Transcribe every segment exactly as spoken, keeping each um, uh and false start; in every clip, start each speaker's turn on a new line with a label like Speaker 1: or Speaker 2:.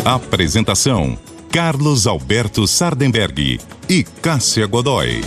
Speaker 1: Apresentação: Carlos Alberto Sardenberg e Cássia Godoy.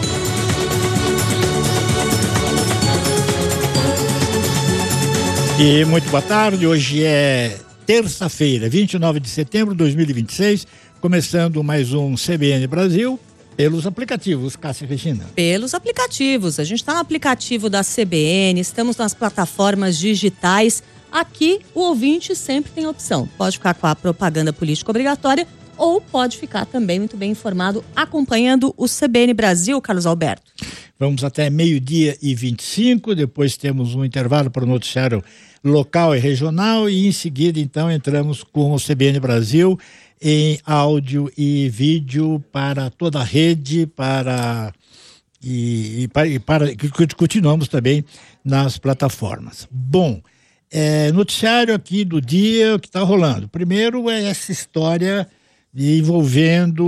Speaker 2: E muito boa tarde, hoje é terça-feira, vinte e nove de setembro de dois mil e vinte e seis, começando mais um C B N Brasil pelos aplicativos, Cássia Regina.
Speaker 3: Pelos aplicativos, a gente está no aplicativo da C B N, estamos nas plataformas digitais. Aqui o ouvinte sempre tem opção, pode ficar com a propaganda política obrigatória ou pode ficar também muito bem informado acompanhando o C B N Brasil, Carlos Alberto.
Speaker 2: Vamos até meio-dia e vinte e cinco, depois temos um intervalo para o noticiário local e regional e em seguida então entramos com o C B N Brasil em áudio e vídeo para toda a rede, para e, e para, e para continuamos também nas plataformas. Bom, é, noticiário aqui do dia, o que está rolando. Primeiro é essa história envolvendo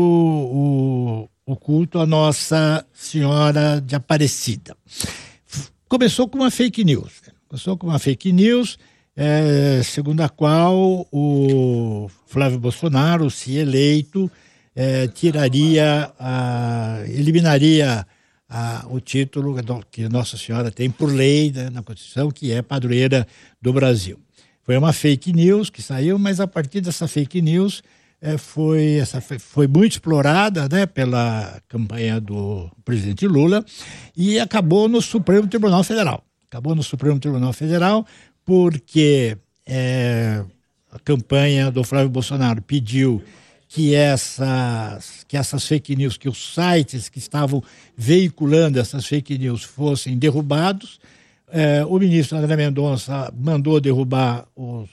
Speaker 2: o, o culto à Nossa Senhora de Aparecida. Começou com uma fake news. Começou com uma fake news, é, segundo a qual o Flávio Bolsonaro, se eleito, é, tiraria, a, eliminaria a, o título que Nossa Senhora tem por lei, né, na Constituição, que é padroeira do Brasil. Foi uma fake news que saiu, mas a partir dessa fake news é, foi, essa, foi muito explorada, né, pela campanha do presidente Lula e acabou no Supremo Tribunal Federal. Acabou no Supremo Tribunal Federal porque é, a campanha do Flávio Bolsonaro pediu que essas, que essas fake news, que os sites que estavam veiculando essas fake news fossem derrubados. É, o ministro André Mendonça mandou derrubar os...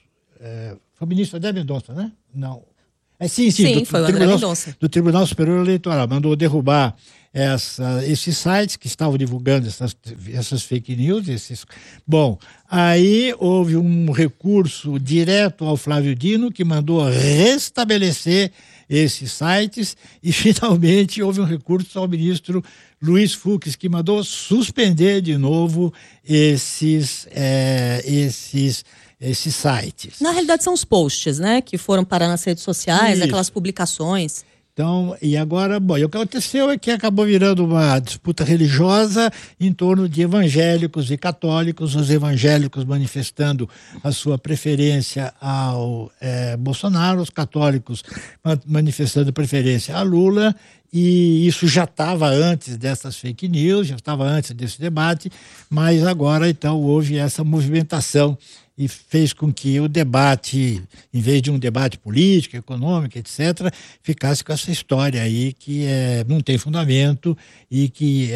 Speaker 2: É, foi o ministro André Mendonça, né? Não. É, sim, sim,
Speaker 3: sim
Speaker 2: do,
Speaker 3: foi
Speaker 2: do,
Speaker 3: o André
Speaker 2: Tribunal,
Speaker 3: Mendonça. Do
Speaker 2: Tribunal Superior Eleitoral, mandou derrubar essa, esses sites que estavam divulgando essas, essas fake news. Esses... Bom, aí houve um recurso direto ao Flávio Dino, que mandou restabelecer esses sites, e finalmente houve um recurso ao ministro Luiz Fux, que mandou suspender de novo esses, é, esses esses sites.
Speaker 3: Na realidade são os posts, né, que foram parar nas redes sociais,
Speaker 2: Isso.
Speaker 3: aquelas publicações.
Speaker 2: Então, e agora, bom, e o que aconteceu é que acabou virando uma disputa religiosa em torno de evangélicos e católicos, os evangélicos manifestando a sua preferência ao é, Bolsonaro, os católicos manifestando preferência a Lula, e isso já estava antes dessas fake news, já estava antes desse debate, mas agora, então, houve essa movimentação e fez com que o debate, em vez de um debate político, econômico, etcétera, ficasse com essa história aí que é, não tem fundamento e que,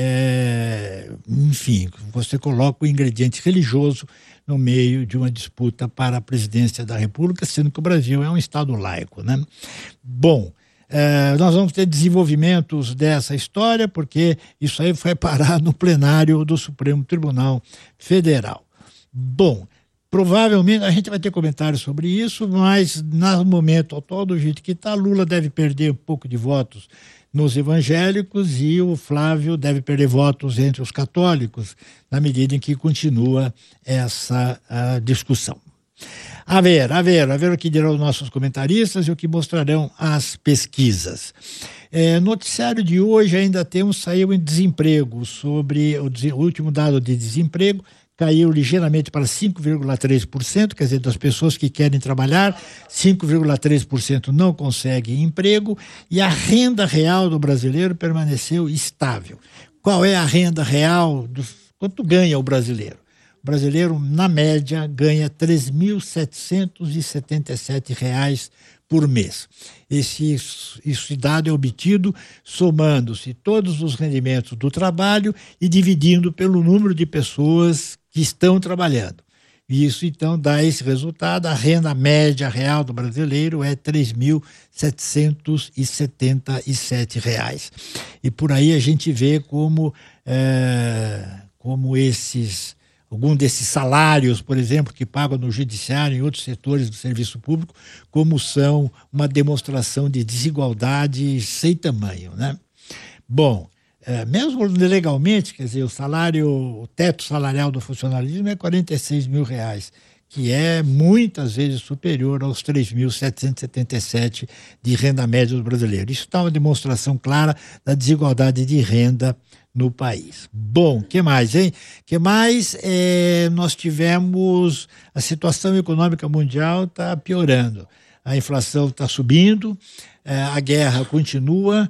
Speaker 2: é, enfim, você coloca o ingrediente religioso no meio de uma disputa para a presidência da República, sendo que o Brasil é um Estado laico, né? Bom, é, nós vamos ter desenvolvimentos dessa história, porque isso aí vai parar no plenário do Supremo Tribunal Federal. Bom, provavelmente a gente vai ter comentários sobre isso, mas no momento atual, do jeito que está, Lula deve perder um pouco de votos nos evangélicos e o Flávio deve perder votos entre os católicos, na medida em que continua essa a discussão. A ver, a ver, a ver o que dirão os nossos comentaristas e o que mostrarão as pesquisas. É, noticiário de hoje ainda temos, saiu em desemprego, sobre o, o último dado de desemprego, caiu ligeiramente para cinco vírgula três por cento, quer dizer, das pessoas que querem trabalhar, cinco vírgula três por cento não conseguem emprego, e a renda real do brasileiro permaneceu estável. Qual é a renda real? Do, quanto ganha o brasileiro? O brasileiro, na média, ganha três mil setecentos e setenta e sete reais por mês. Esse, esse dado é obtido somando-se todos os rendimentos do trabalho e dividindo pelo número de pessoas que estão trabalhando. Isso, então, dá esse resultado. A renda média real do brasileiro é três mil setecentos e setenta e sete reais. E por aí a gente vê como, é, como esses... algum desses salários, por exemplo, que pagam no judiciário e em outros setores do serviço público, como são uma demonstração de desigualdade sem tamanho, né? Bom, é, mesmo legalmente, quer dizer, o salário, o teto salarial do funcionalismo é quarenta e seis mil reais, que é muitas vezes superior aos três mil setecentos e setenta e sete de renda média do brasileiro. Isso está uma demonstração clara da desigualdade de renda no país. Bom, o que mais, hein? O que mais? É, nós tivemos a situação econômica mundial está piorando. A inflação está subindo, a guerra continua,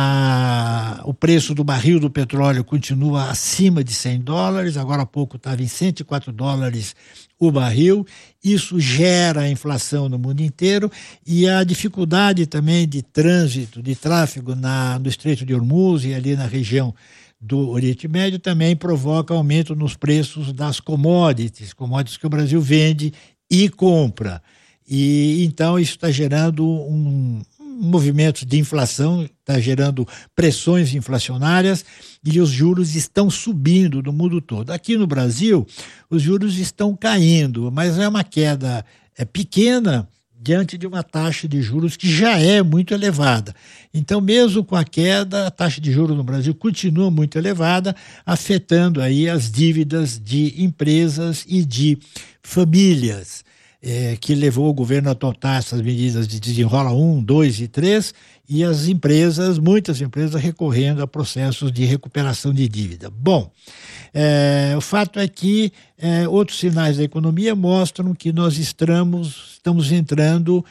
Speaker 2: a, o preço do barril do petróleo continua acima de cem dólares, agora há pouco estava em cento e quatro dólares o barril. Isso gera a inflação no mundo inteiro e a dificuldade também de trânsito, de tráfego na, no Estreito de Hormuz e ali na região do Oriente Médio também provoca aumento nos preços das commodities, commodities que o Brasil vende e compra. E então isso está gerando um, um movimento de inflação, está gerando pressões inflacionárias e os juros estão subindo no mundo todo. Aqui no Brasil, os juros estão caindo, mas é uma queda é, pequena diante de uma taxa de juros que já é muito elevada. Então, mesmo com a queda, a taxa de juros no Brasil continua muito elevada, afetando aí as dívidas de empresas e de famílias. É, que levou o governo a adotar essas medidas de desenrola um, dois e três, e as empresas, muitas empresas recorrendo a processos de recuperação de dívida. Bom, é, o fato é que é, outros sinais da economia mostram que nós estamos, estamos entrando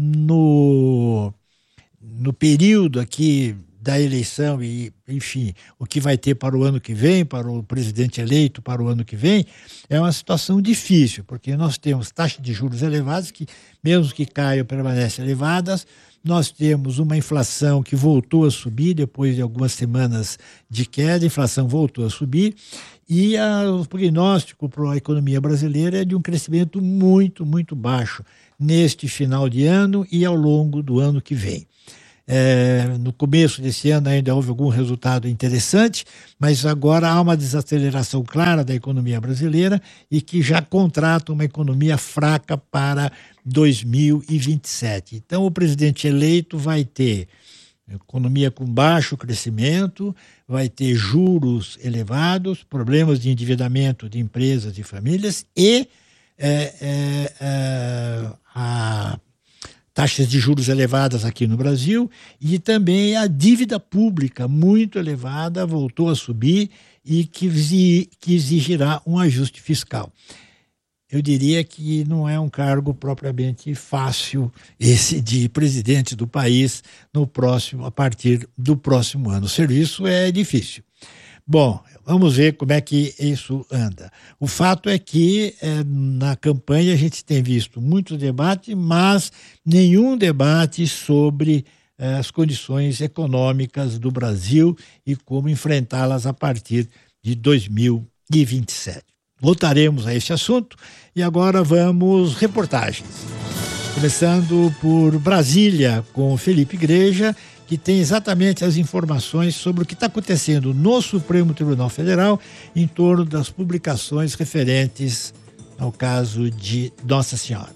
Speaker 2: no, no período aqui da eleição e, enfim, o que vai ter para o ano que vem, para o presidente eleito para o ano que vem, é uma situação difícil, porque nós temos taxas de juros elevadas, que mesmo que caiam, permanecem elevadas, nós temos uma inflação que voltou a subir depois de algumas semanas de queda, a inflação voltou a subir, e a, o prognóstico para a economia brasileira é de um crescimento muito, muito baixo neste final de ano e ao longo do ano que vem. É, no começo desse ano ainda houve algum resultado interessante, mas agora há uma desaceleração clara da economia brasileira e que já contrata uma economia fraca para dois mil e vinte e sete. Então o presidente eleito vai ter economia com baixo crescimento, vai ter juros elevados, problemas de endividamento de empresas e famílias e é, é, é, a taxas de juros elevadas aqui no Brasil e também a dívida pública muito elevada voltou a subir e que, que exigirá um ajuste fiscal. Eu diria que não é um cargo propriamente fácil esse de presidente do país no próximo, a partir do próximo ano. O serviço é difícil. Bom, vamos ver como é que isso anda. O fato é que é, na campanha a gente tem visto muito debate, mas nenhum debate sobre é, as condições econômicas do Brasil e como enfrentá-las a partir de dois mil e vinte e sete. Voltaremos a esse assunto e agora vamos reportagens. Começando por Brasília, com Felipe Igreja, que tem exatamente as informações sobre o que está acontecendo no Supremo Tribunal Federal em torno das publicações referentes ao caso de Nossa Senhora.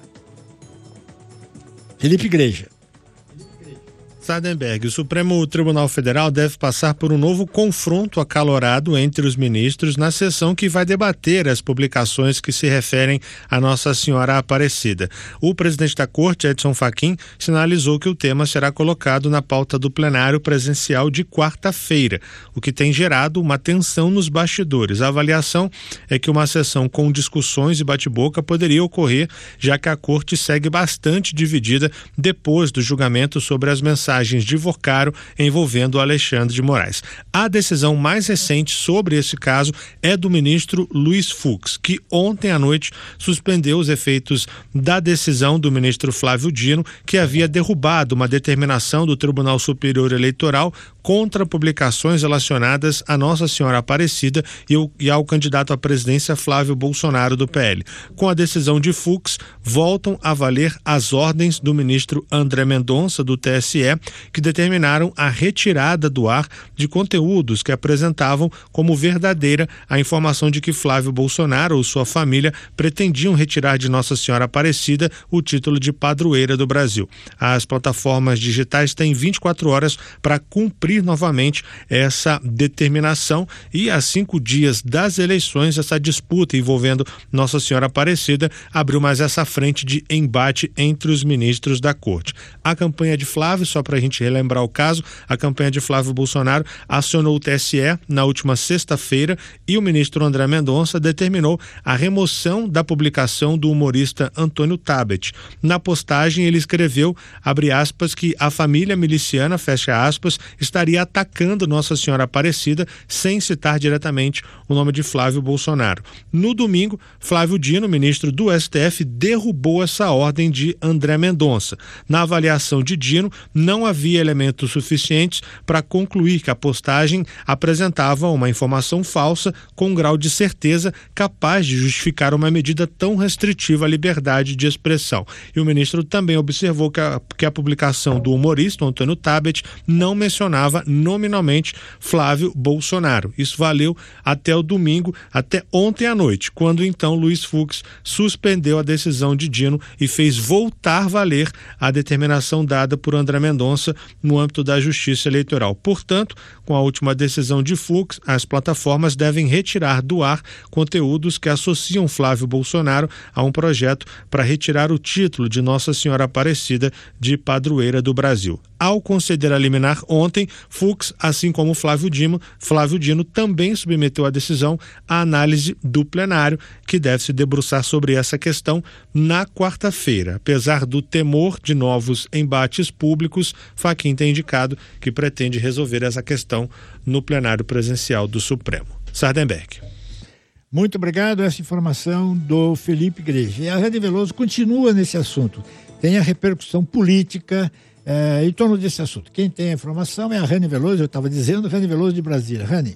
Speaker 2: Felipe Igreja.
Speaker 4: Sardenberg, o Supremo Tribunal Federal deve passar por um novo confronto acalorado entre os ministros na sessão que vai debater as publicações que se referem a Nossa Senhora Aparecida. O presidente da Corte, Edson Fachin, sinalizou que o tema será colocado na pauta do plenário presencial de quarta-feira, o que tem gerado uma tensão nos bastidores. A avaliação é que uma sessão com discussões e bate-boca poderia ocorrer, já que a Corte segue bastante dividida depois do julgamento sobre as mensagens de Vocaro envolvendo Alexandre de Moraes. A decisão mais recente sobre esse caso é do ministro Luiz Fux, que ontem à noite suspendeu os efeitos da decisão do ministro Flávio Dino, que havia derrubado uma determinação do Tribunal Superior Eleitoral contra publicações relacionadas a Nossa Senhora Aparecida e ao candidato à presidência Flávio Bolsonaro do P L. Com a decisão de Fux, voltam a valer as ordens do ministro André Mendonça, do T S E, que determinaram a retirada do ar de conteúdos que apresentavam como verdadeira a informação de que Flávio Bolsonaro ou sua família pretendiam retirar de Nossa Senhora Aparecida o título de padroeira do Brasil. As plataformas digitais têm vinte e quatro horas para cumprir cumprir novamente essa determinação. E a cinco dias das eleições, essa disputa envolvendo Nossa Senhora Aparecida abriu mais essa frente de embate entre os ministros da corte. A campanha de Flávio, só para a gente relembrar o caso, a campanha de Flávio Bolsonaro acionou o T S E na última sexta-feira e o ministro André Mendonça determinou a remoção da publicação do humorista Antônio Tabet. Na postagem ele escreveu, abre aspas, que a família miliciana, fecha aspas, estaria atacando Nossa Senhora Aparecida sem citar diretamente o nome de Flávio Bolsonaro. No domingo, Flávio Dino, ministro do S T F, derrubou essa ordem de André Mendonça. Na avaliação de Dino, não havia elementos suficientes para concluir que a postagem apresentava uma informação falsa com um grau de certeza capaz de justificar uma medida tão restritiva à liberdade de expressão. E o ministro também observou que a, que a publicação do humorista Antônio Tabet não mencionava nominalmente Flávio Bolsonaro. Isso valeu até o domingo, até ontem à noite, quando então Luiz Fux suspendeu a decisão de Dino e fez voltar valer a determinação dada por André Mendonça no âmbito da Justiça Eleitoral. Portanto, com a última decisão de Fux, as plataformas devem retirar do ar conteúdos que associam Flávio Bolsonaro a um projeto para retirar o título de Nossa Senhora Aparecida de padroeira do Brasil. Ao conceder a liminar ontem, Fux, assim como Flávio Dino, Flávio Dino também submeteu a decisão à análise do plenário, que deve se debruçar sobre essa questão na quarta-feira. Apesar do temor de novos embates públicos, Fachin tem indicado que pretende resolver essa questão no plenário presencial do Supremo. Sardenberg.
Speaker 2: Muito obrigado, essa informação do Felipe Igreja. E a Rani Veloso continua nesse assunto. Tem a repercussão política é, em torno desse assunto. Quem tem a informação é a Rani Veloso, eu estava dizendo, Rani Veloso de Brasília. Rani.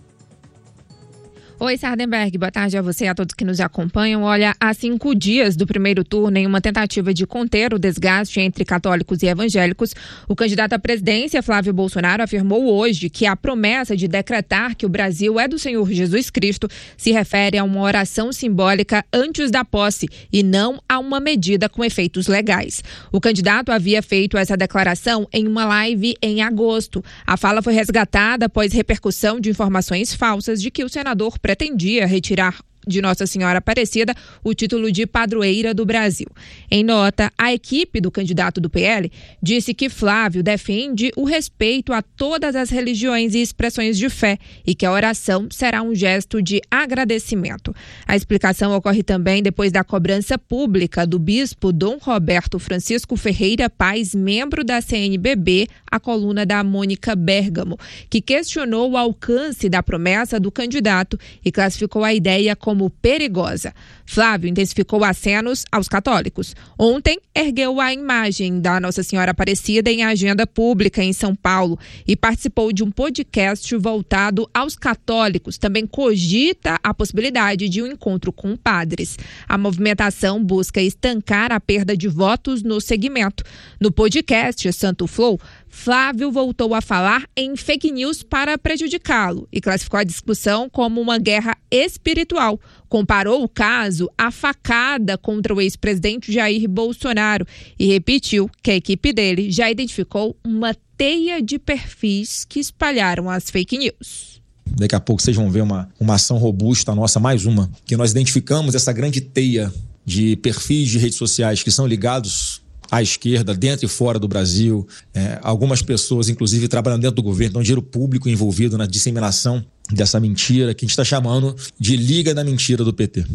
Speaker 5: Oi, Sardenberg, boa tarde a você e a todos que nos acompanham. Olha, há cinco dias do primeiro turno, em uma tentativa de conter o desgaste entre católicos e evangélicos, o candidato à presidência, Flávio Bolsonaro, afirmou hoje que a promessa de decretar que o Brasil é do Senhor Jesus Cristo se refere a uma oração simbólica antes da posse e não a uma medida com efeitos legais. O candidato havia feito essa declaração em uma live em agosto. A fala foi resgatada após repercussão de informações falsas de que o senador pretendia retirar de Nossa Senhora Aparecida o título de padroeira do Brasil. Em nota, a equipe do candidato do P L disse que Flávio defende o respeito a todas as religiões e expressões de fé e que a oração será um gesto de agradecimento. A explicação ocorre também depois da cobrança pública do bispo Dom Roberto Francisco Ferreira Paz, membro da C N B B, a coluna da Mônica Bergamo, que questionou o alcance da promessa do candidato e classificou a ideia como como perigosa. Flávio intensificou acenos aos católicos. Ontem, ergueu a imagem da Nossa Senhora Aparecida em agenda pública em São Paulo e participou de um podcast voltado aos católicos. Também cogita a possibilidade de um encontro com padres. A movimentação busca estancar a perda de votos no segmento. No podcast Santo Flow, Flávio voltou a falar em fake news para prejudicá-lo e classificou a discussão como uma guerra espiritual. Comparou o caso à facada contra o ex-presidente Jair Bolsonaro e repetiu que a equipe dele já identificou uma teia de perfis que espalharam as fake news.
Speaker 6: Daqui a pouco vocês vão ver uma, uma ação robusta nossa, mais uma, que nós identificamos essa grande teia de perfis de redes sociais que são ligados à esquerda, dentro e fora do Brasil, é, algumas pessoas, inclusive, trabalhando dentro do governo, então dinheiro público envolvido na disseminação dessa mentira, que a gente está chamando de Liga da Mentira do P T.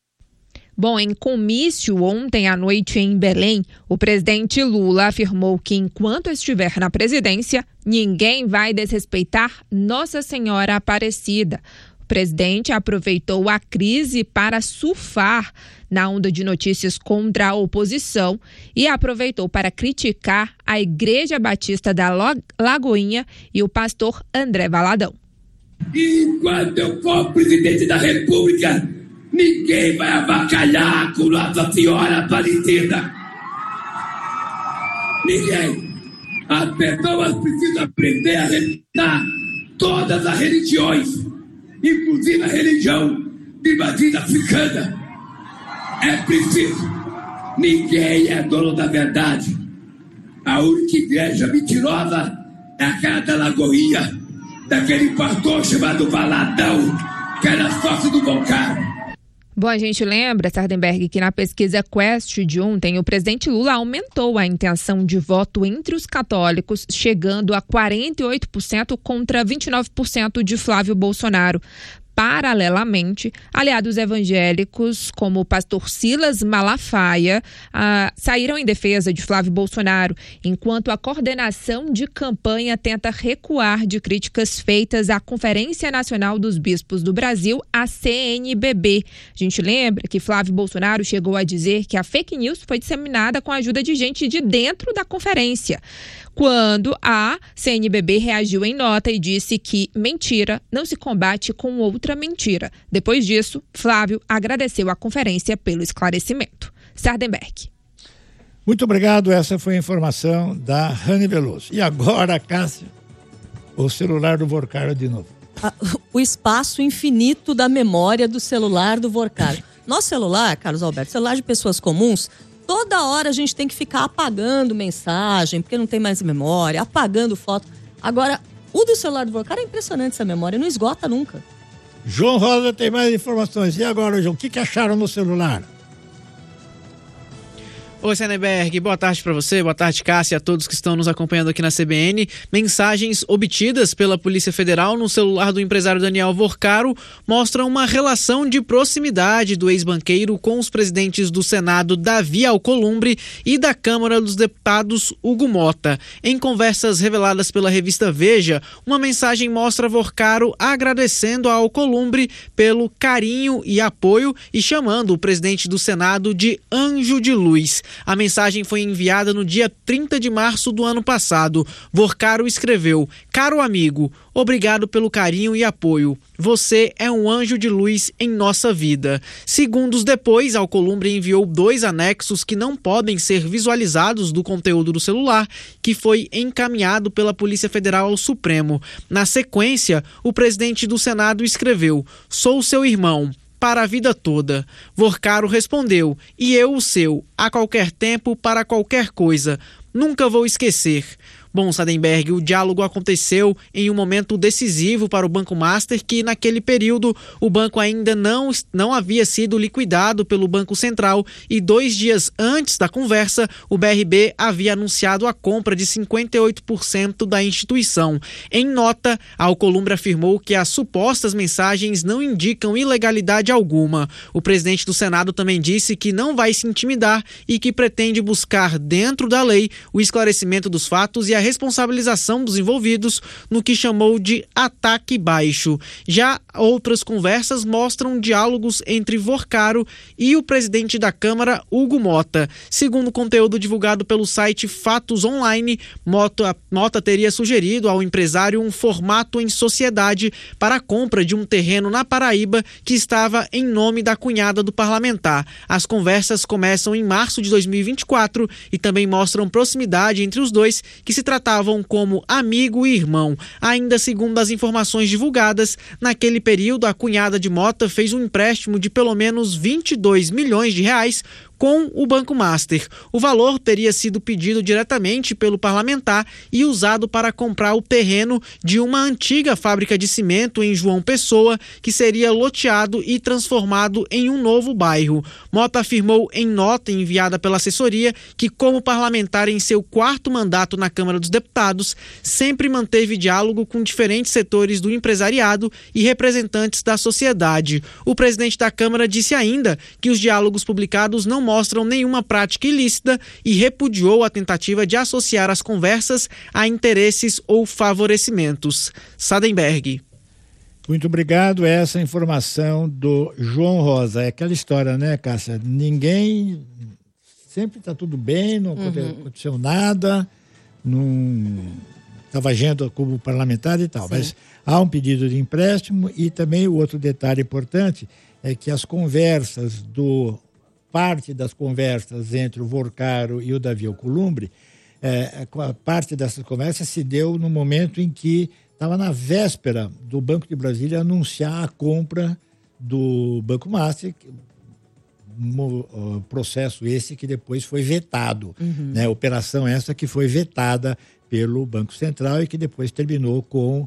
Speaker 5: Bom, em comício ontem à noite em Belém, o presidente Lula afirmou que enquanto estiver na presidência, ninguém vai desrespeitar Nossa Senhora Aparecida. O presidente aproveitou a crise para surfar na onda de notícias contra a oposição e aproveitou para criticar a Igreja Batista da Lagoinha e o pastor André Valadão.
Speaker 7: Enquanto eu for presidente da República, ninguém vai avacalhar com Nossa Senhora Aparecida. Ninguém. As pessoas precisam aprender a respeitar todas as religiões, inclusive a religião de matriz africana. É preciso. Ninguém é dono da verdade. A única igreja mentirosa é aquela da Lagoinha, daquele pastor chamado Valadão, que era sócio do Volcaro.
Speaker 5: Bom, a gente lembra, Sardenberg, que na pesquisa Quest de ontem, o presidente Lula aumentou a intenção de voto entre os católicos, chegando a quarenta e oito por cento contra vinte e nove por cento de Flávio Bolsonaro. Paralelamente, aliados evangélicos como o pastor Silas Malafaia ah, saíram em defesa de Flávio Bolsonaro, enquanto a coordenação de campanha tenta recuar de críticas feitas à Conferência Nacional dos Bispos do Brasil, a C N B B. A gente lembra que Flávio Bolsonaro chegou a dizer que a fake news foi disseminada com a ajuda de gente de dentro da conferência, quando a C N B B reagiu em nota e disse que mentira não se combate com outra mentira. Depois disso, Flávio agradeceu à conferência pelo esclarecimento. Sardenberg.
Speaker 2: Muito obrigado, essa foi a informação da Rani Veloso. E agora, Cássia, o celular do Vorcaro de novo.
Speaker 3: Ah, o espaço infinito da memória do celular do Vorcaro. Nosso celular, Carlos Alberto, celular de pessoas comuns, toda hora a gente tem que ficar apagando mensagem, porque não tem mais memória, apagando foto. Agora, o do celular do Vorcaro é impressionante essa memória, não esgota nunca.
Speaker 2: João Rosa tem mais informações. E agora, João, o que, que acharam no celular?
Speaker 8: Oi, Sardenberg, boa tarde para você, boa tarde, Cássia, a todos que estão nos acompanhando aqui na C B N. Mensagens obtidas pela Polícia Federal no celular do empresário Daniel Vorcaro mostram uma relação de proximidade do ex-banqueiro com os presidentes do Senado, Davi Alcolumbre, e da Câmara dos Deputados, Hugo Mota. Em conversas reveladas pela revista Veja, uma mensagem mostra Vorcaro agradecendo a Alcolumbre pelo carinho e apoio e chamando o presidente do Senado de anjo de luz. A mensagem foi enviada no dia trinta de março do ano passado. Vorcaro escreveu: "Caro amigo, obrigado pelo carinho e apoio. Você é um anjo de luz em nossa vida." Segundos depois, Alcolumbre enviou dois anexos que não podem ser visualizados do conteúdo do celular, que foi encaminhado pela Polícia Federal ao Supremo. Na sequência, o presidente do Senado escreveu: "Sou seu irmão. Para a vida toda." Vorcaro respondeu: "E eu o seu, a qualquer tempo, para qualquer coisa. Nunca vou esquecer." Bom, Sardenberg, o diálogo aconteceu em um momento decisivo para o Banco Master, que naquele período o banco ainda não, não havia sido liquidado pelo Banco Central e dois dias antes da conversa, o B R B havia anunciado a compra de cinquenta e oito por cento da instituição. Em nota, a Alcolumbre afirmou que as supostas mensagens não indicam ilegalidade alguma. O presidente do Senado também disse que não vai se intimidar e que pretende buscar dentro da lei o esclarecimento dos fatos e a responsabilização dos envolvidos no que chamou de ataque baixo. Já outras conversas mostram diálogos entre Vorcaro e o presidente da Câmara, Hugo Mota. Segundo o conteúdo divulgado pelo site Fatos Online, Mota, Mota teria sugerido ao empresário um formato em sociedade para a compra de um terreno na Paraíba que estava em nome da cunhada do parlamentar. As conversas começam em março de dois mil e vinte e quatro e também mostram proximidade entre os dois, que se tratavam como amigo e irmão. Ainda segundo as informações divulgadas, naquele período a cunhada de Mota fez um empréstimo de pelo menos vinte e dois milhões de reais com o Banco Master. O valor teria sido pedido diretamente pelo parlamentar e usado para comprar o terreno de uma antiga fábrica de cimento em João Pessoa, que seria loteado e transformado em um novo bairro. Mota afirmou em nota enviada pela assessoria que, como parlamentar em seu quarto mandato na Câmara dos Deputados, sempre manteve diálogo com diferentes setores do empresariado e representantes da sociedade. O presidente da Câmara disse ainda que os diálogos publicados não mostram nenhuma prática ilícita e repudiou a tentativa de associar as conversas a interesses ou favorecimentos. Sardenberg.
Speaker 2: Muito obrigado. Essa informação do João Rosa. É aquela história, né, Cássia? Ninguém... Sempre está tudo bem, não uhum. aconteceu nada, não estava agindo como parlamentar e tal. Sim. Mas há um pedido de empréstimo e também o outro detalhe importante é que as conversas do... Parte das conversas entre o Vorcaro e o Davi Alcolumbre, é, a parte dessas conversas se deu no momento em que estava na véspera do Banco de Brasília anunciar a compra do Banco Master, processo esse que depois foi vetado,
Speaker 3: Uhum.
Speaker 2: né? Operação essa que foi vetada pelo Banco Central e que depois terminou com,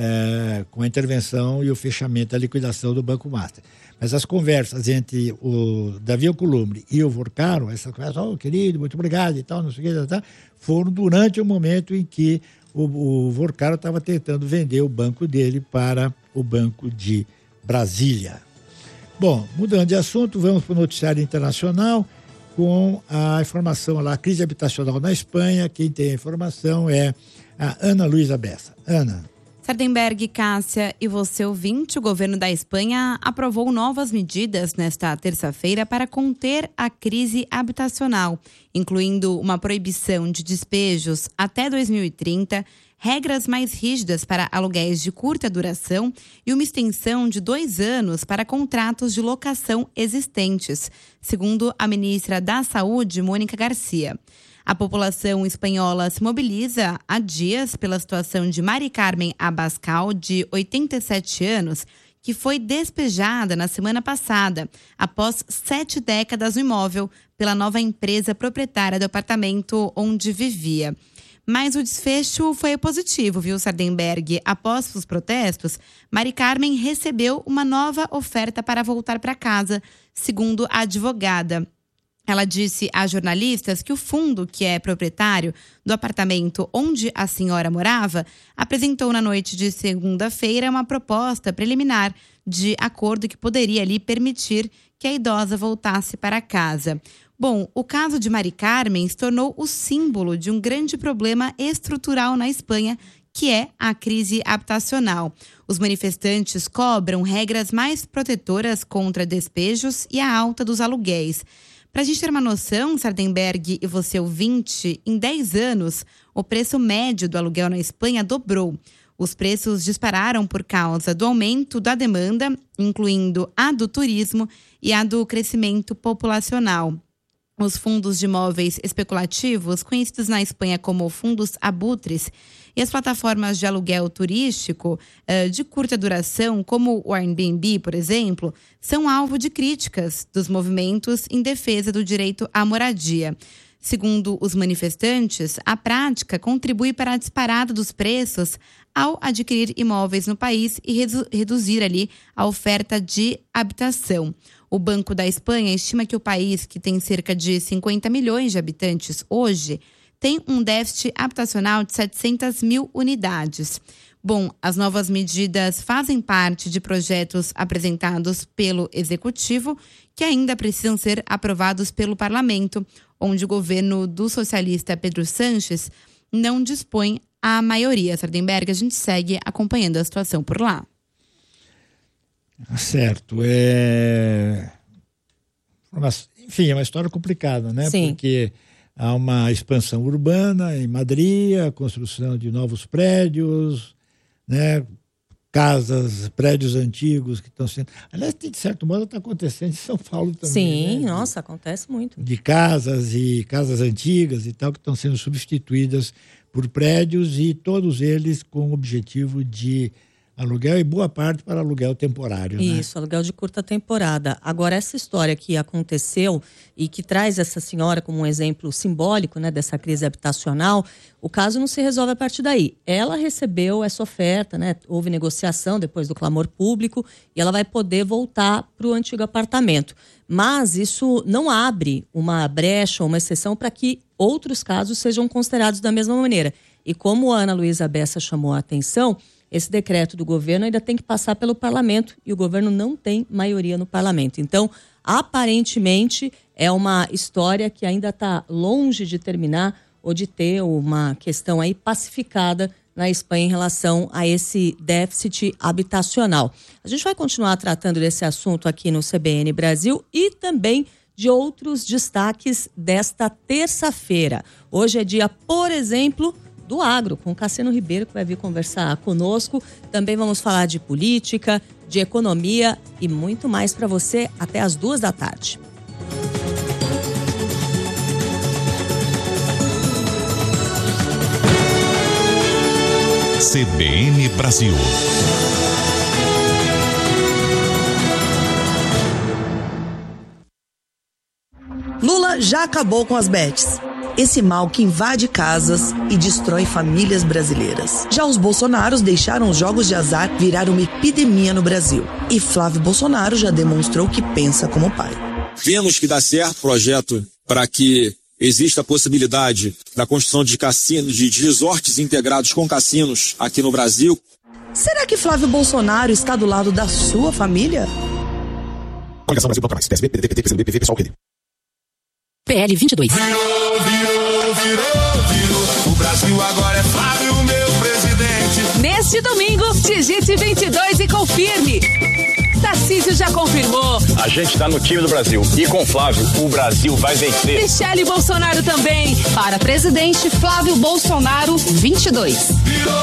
Speaker 2: é, com a intervenção e o fechamento da liquidação do Banco Master. Mas as conversas entre o Davi Alcolumbre e o Vorcaro, essa conversa, oh, querido, muito obrigado e tal, não sei o que, tal, foram durante o momento em que o, o Vorcaro estava tentando vender o banco dele para o Banco de Brasília. Bom, mudando de assunto, vamos para o noticiário internacional com a informação lá, a crise habitacional na Espanha. Quem tem a informação é a Ana Luísa Bessa. Ana.
Speaker 9: Sardenberg, Cássia e você ouvinte, o governo da Espanha aprovou novas medidas nesta terça-feira para conter a crise habitacional, incluindo uma proibição de despejos até dois mil e trinta, regras mais rígidas para aluguéis de curta duração e uma extensão de dois anos para contratos de locação existentes, segundo a ministra da Saúde, Mônica Garcia. A população espanhola se mobiliza há dias pela situação de Mari Carmen Abascal, de oitenta e sete anos, que foi despejada na semana passada, após sete décadas no imóvel, pela nova empresa proprietária do apartamento onde vivia. Mas o desfecho foi positivo, viu, Sardenberg? Após os protestos, Mari Carmen recebeu uma nova oferta para voltar para casa, segundo a advogada. Ela disse a jornalistas que o fundo, que é proprietário do apartamento onde a senhora morava, apresentou na noite de segunda-feira uma proposta preliminar de acordo que poderia lhe permitir que a idosa voltasse para casa. Bom, o caso de Mari Carmen se tornou o símbolo de um grande problema estrutural na Espanha, que é a crise habitacional. Os manifestantes cobram regras mais protetoras contra despejos e a alta dos aluguéis. Para a gente ter uma noção, Sardenberg e você ouvinte, em dez anos, o preço médio do aluguel na Espanha dobrou. Os preços dispararam por causa do aumento da demanda, incluindo a do turismo e a do crescimento populacional. Os fundos de imóveis especulativos, conhecidos na Espanha como fundos abutres, e as plataformas de aluguel turístico uh, de curta duração, como o Airbnb, por exemplo, são alvo de críticas dos movimentos em defesa do direito à moradia. Segundo os manifestantes, a prática contribui para a disparada dos preços ao adquirir imóveis no país e redu- reduzir ali a oferta de habitação. O Banco da Espanha estima que o país, que tem cerca de cinquenta milhões de habitantes hoje, tem um déficit habitacional de setecentas mil unidades. Bom, as novas medidas fazem parte de projetos apresentados pelo Executivo, que ainda precisam ser aprovados pelo Parlamento, onde o governo do socialista Pedro Sánchez não dispõe a maioria. Sardenberg, a gente segue acompanhando a situação por lá.
Speaker 2: Certo. É... Enfim, é uma história complicada, né?
Speaker 3: Sim.
Speaker 2: Porque há uma expansão urbana em Madrid, a construção de novos prédios, né? Casas, prédios antigos que estão sendo... Aliás, de certo modo está acontecendo em São Paulo também.
Speaker 3: Sim,
Speaker 2: né?
Speaker 3: nossa, acontece muito.
Speaker 2: De casas e casas antigas e tal, que estão sendo substituídas por prédios e todos eles com o objetivo de aluguel e boa parte para aluguel temporário.
Speaker 3: Isso, né? Aluguel de curta temporada. Agora, essa história que aconteceu e que traz essa senhora como um exemplo simbólico, né, dessa crise habitacional, o caso não se resolve a partir daí. Ela recebeu essa oferta, né, houve negociação depois do clamor público e ela vai poder voltar para o antigo apartamento. Mas isso não abre uma brecha ou uma exceção para que outros casos sejam considerados da mesma maneira. E como a Ana Luísa Bessa chamou a atenção, esse decreto do governo ainda tem que passar pelo parlamento e o governo não tem maioria no parlamento. Então, aparentemente, é uma história que ainda está longe de terminar ou de ter uma questão aí pacificada na Espanha em relação a esse déficit habitacional. A gente vai continuar tratando desse assunto aqui no C B N Brasil e também de outros destaques desta terça-feira. Hoje é dia, por exemplo, do agro, com o Cassiano Ribeiro, que vai vir conversar conosco. Também vamos falar de política, de economia e muito mais para você até as duas da tarde.
Speaker 1: C B N Brasil.
Speaker 10: já acabou com as bets. Esse mal que invade casas e destrói famílias brasileiras. Já os Bolsonaros deixaram os jogos de azar virar uma epidemia no Brasil. E Flávio Bolsonaro já demonstrou que pensa como pai.
Speaker 6: Vemos que dá certo o projeto para que exista a possibilidade da construção de cassinos, de resorts integrados com cassinos aqui no Brasil.
Speaker 10: Será que Flávio Bolsonaro está do lado da sua família?
Speaker 6: Coligação Brasil Planta Mais, P S B, P D T, P T, P C B, P V, Pessoal, P D.
Speaker 11: P L vinte e dois.
Speaker 12: Virou, virou, virou, virou. O Brasil agora é Flávio, meu presidente.
Speaker 11: Neste domingo, digite vinte e dois e confirme. Tarcísio já confirmou.
Speaker 13: A gente tá no time do Brasil. E com Flávio, o Brasil vai vencer.
Speaker 11: Michele Bolsonaro também. Para presidente, Flávio Bolsonaro, vinte e dois.